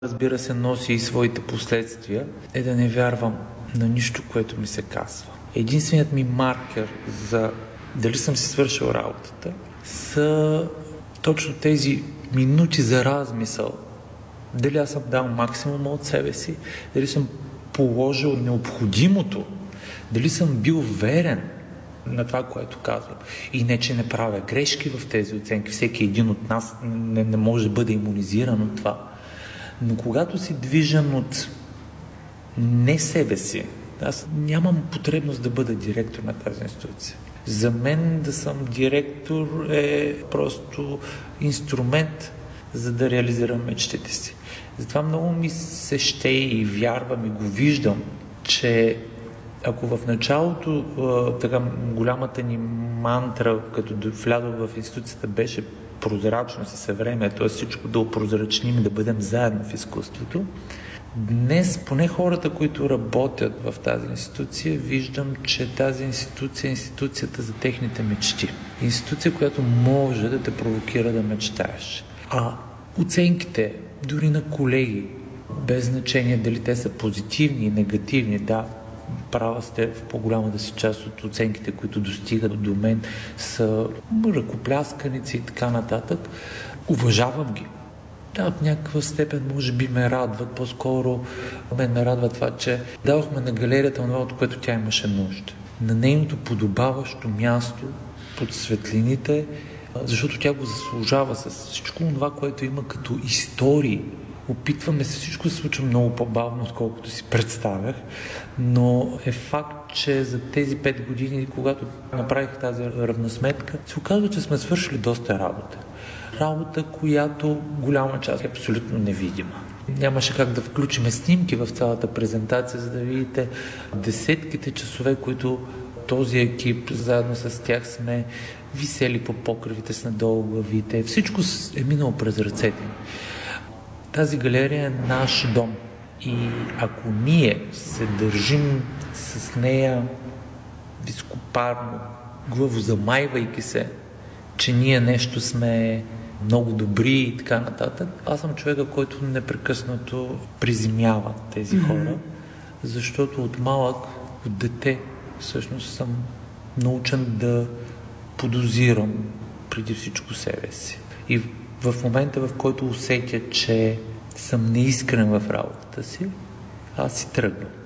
Разбира се, носи и своите последствия, е да не вярвам на нищо, което ми се казва. Единственият ми маркер за дали съм си свършил работата са точно тези минути за размисъл. Дали аз съм дал максимума от себе си, дали съм положил необходимото, дали съм бил верен на това, което казвам. И не, че не правя грешки в тези оценки. Всеки един от нас не може да бъде имунизиран от това. Но когато си движен от не себе си, аз нямам потребност да бъда директор на тази институция. За мен да съм директор е просто инструмент, за да реализирам мечтите си. Затова много ми се ще и вярвам и го виждам, че ако в началото така голямата ни мантра, като влязох в институцията, беше прозрачност и съвремие, т.е. всичко да опрозрачним и да бъдем заедно в изкуството, днес поне хората, които работят в тази институция, виждам, че тази институция е институцията за техните мечти. Институция, която може да те провокира да мечтаеш. А оценките, дори на колеги, без значение дали те са позитивни и негативни, да, права сте, в по-голямата си част от оценките, които достигат до мен, са ръкоплясканици и така нататък. Уважавам ги. Да, в някаква степен може би ме радват. По-скоро ме радва това, че дадохме на галерията това, от което тя имаше нужда. На нейното подобаващо място под светлините, защото тя го заслужава с всичко това, което има като истории. Опитваме се, всичко се случва много по-бавно, отколкото си представях, но е факт, че за тези 5 години, когато направих тази равносметка, се оказва, че сме свършили доста работа. Работа, която голяма част е абсолютно невидима. Нямаше как да включим снимки в цялата презентация, за да видите десетките часове, които този екип, заедно с тях сме висели по покривите с надолу главите. Всичко е минало през ръцете. Тази галерия е наш дом и ако ние се държим с нея високопарно, главозамайвайки се, че ние нещо сме много добри и така нататък, аз съм човека, който непрекъснато приземява тези хора, защото от малък, от дете, всъщност съм научен да подозирам преди всичко себе си. И в момента, в който усетя, че съм неискрен в работата си, аз си тръгвам.